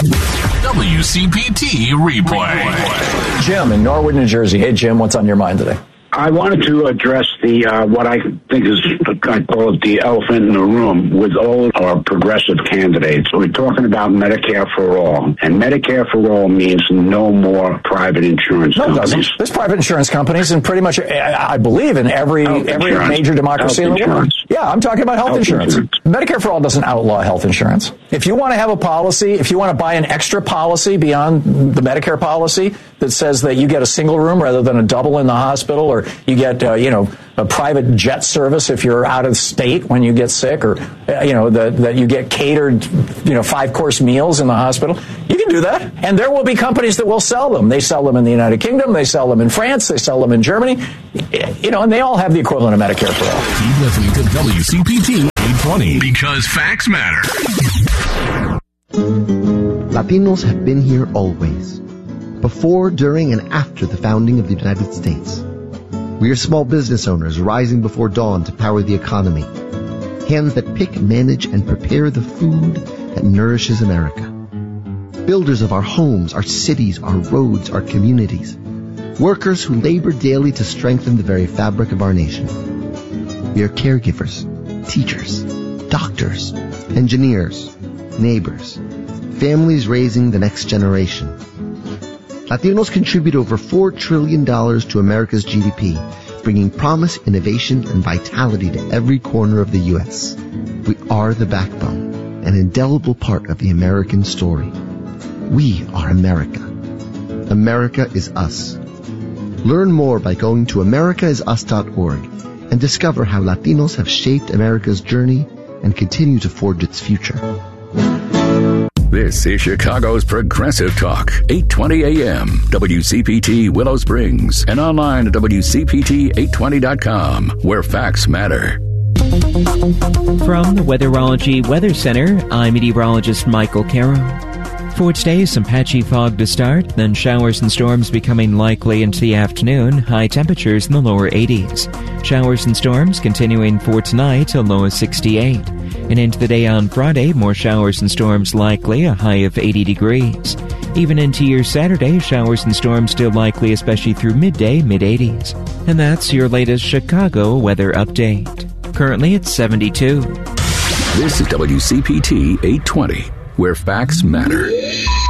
WCPT Replay. Jim in Norwood, New Jersey. Hey, Jim, what's on your mind today? I wanted to address the what I think is, I call it the elephant in the room with all our progressive candidates. We're talking about Medicare for all, and Medicare for all means no more private insurance companies. No, it doesn't. There's private insurance companies in pretty much, I believe, in every major democracy in the world. Yeah, I'm talking about health insurance. Medicare for all doesn't outlaw health insurance. If you want to have a policy, if you want to buy an extra policy beyond the Medicare policy that says that you get a single room rather than a double in the hospital, or you get, a private jet service if you're out of state when you get sick, or, that you get catered, 5-course meals in the hospital, you can do that. And there will be companies that will sell them. They sell them in the United Kingdom. They sell them in France. They sell them in Germany. And they all have the equivalent of Medicare for all. Keep listening to WCPT 820 because facts matter. Latinos have been here always. Before, during, and after the founding of the United States. We are small business owners rising before dawn to power the economy. Hands that pick, manage, and prepare the food that nourishes America. Builders of our homes, our cities, our roads, our communities. Workers who labor daily to strengthen the very fabric of our nation. We are caregivers, teachers, doctors, engineers, neighbors, families raising the next generation. Latinos contribute over $4 trillion to America's GDP, bringing promise, innovation, and vitality to every corner of the U.S. We are the backbone, an indelible part of the American story. We are America. America is us. Learn more by going to americaisus.org and discover how Latinos have shaped America's journey and continue to forge its future. This is Chicago's Progressive Talk, 820 AM, WCPT Willow Springs, and online at WCPT820.com, where facts matter. From the Weatherology Weather Center, I'm meteorologist Michael Caro. For today, some patchy fog to start, then showers and storms becoming likely into the afternoon, high temperatures in the lower 80s. Showers and storms continuing for tonight, a low of 68. And into the day on Friday, more showers and storms likely, a high of 80 degrees. Even into your Saturday, showers and storms still likely, especially through midday, mid-80s. And that's your latest Chicago weather update. Currently, it's 72. This is WCPT 820, where facts matter.